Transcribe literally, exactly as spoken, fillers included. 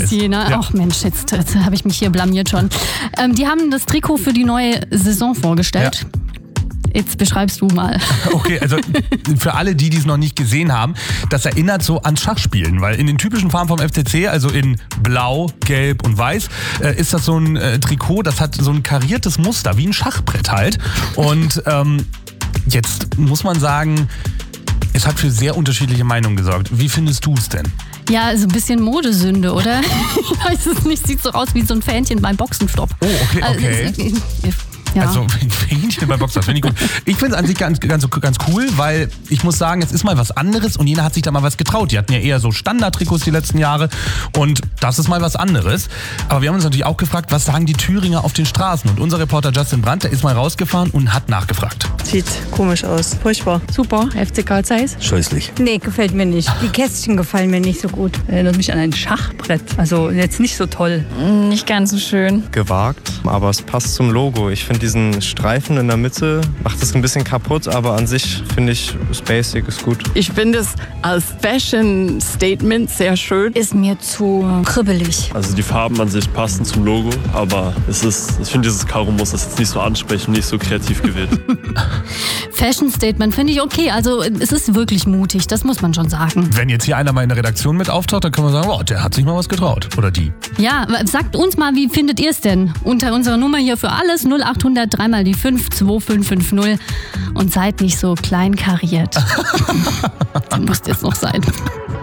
ist. Jena. Ja. Ach Mensch, jetzt, jetzt habe ich mich hier blamiert schon. Ähm, die haben das Trikot für die neue Saison vorgestellt. Ja. Jetzt beschreibst du mal. Okay, also für alle, die es noch nicht gesehen haben, das erinnert so an Schachspielen, weil in den typischen Farben vom F C C, also in Blau, Gelb und Weiß, äh, ist das so ein äh, Trikot, das hat so ein kariertes Muster, wie ein Schachbrett halt. Und ähm, jetzt muss man sagen, es hat für sehr unterschiedliche Meinungen gesorgt. Wie findest du es denn? Ja, so ein bisschen Modesünde, oder? Ich weiß es nicht, sieht so aus wie so ein Fähnchen beim Boxenstopp. Oh, okay, okay. Also, ja. Also ein Fähnchen bei Boxer, finde ich gut. Ich finde es an sich ganz, ganz, ganz cool, weil ich muss sagen, es ist mal was anderes und Jena hat sich da mal was getraut. Die hatten ja eher so Standard-Trikots die letzten Jahre und das ist mal was anderes. Aber wir haben uns natürlich auch gefragt, was sagen die Thüringer auf den Straßen? Und unser Reporter Justin Brandt, der ist mal rausgefahren und hat nachgefragt. Sieht komisch aus, furchtbar. Super, F C Karl Zeiss. Scheußlich. Nee, gefällt mir nicht. Die Kästchen gefallen mir nicht so gut. Erinnert mich an ein Schachbrett. Also jetzt nicht so toll. Nicht ganz so schön. Gewagt, aber es passt zum Logo. Ich finde diesen Streifen in der Mitte, macht es ein bisschen kaputt, aber an sich finde ich, ist basic, ist gut. Ich finde es als Fashion Statement sehr schön. Ist mir zu kribbelig. Also die Farben an sich passen zum Logo, aber es ist, ich finde dieses Karo-Muster ist jetzt nicht so ansprechend, nicht so kreativ gewählt. Fashion Statement finde ich okay. Also es ist wirklich mutig, das muss man schon sagen. Wenn jetzt hier einer mal in der Redaktion mit auftaucht, dann können wir sagen, oh, der hat sich mal was getraut. Oder die. Ja, sagt uns mal, wie findet ihr es denn? Unter unserer Nummer hier für alles null acht hundert dreimal die fünf zwei fünf fünf null und seid nicht so kleinkariert. Das muss jetzt noch sein.